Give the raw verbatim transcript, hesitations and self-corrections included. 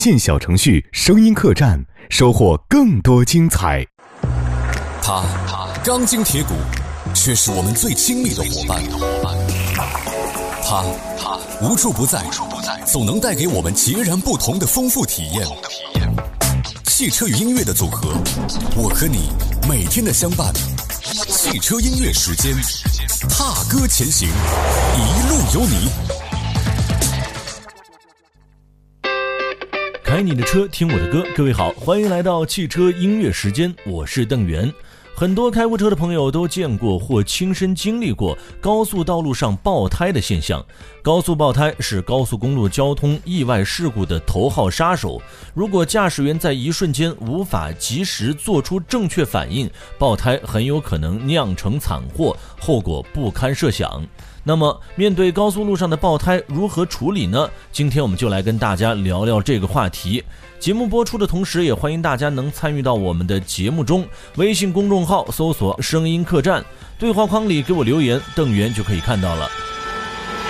进小程序声音客栈，收获更多精彩。 他钢筋铁骨，却是我们最亲密的伙伴。他无处不在，总能带给我们截然不同的丰富体验。汽车与音乐的组合，我和你每天的相伴。汽车音乐时间，踏歌前行，一路有你。 开你的车，听我的歌。各位好，欢迎来到汽车音乐时间，我是邓源。很多开过车的朋友都见过或亲身经历过高速道路上爆胎的现象。高速爆胎是高速公路交通意外事故的头号杀手。如果驾驶员在一瞬间无法及时做出正确反应，爆胎很有可能酿成惨祸，后果不堪设想。那么面对高速路上的爆胎如何处理呢？今天我们就来跟大家聊聊这个话题。节目播出的同时，也欢迎大家能参与到我们的节目中。微信公众号搜索声音客栈，对话框里给我留言，邓源就可以看到了。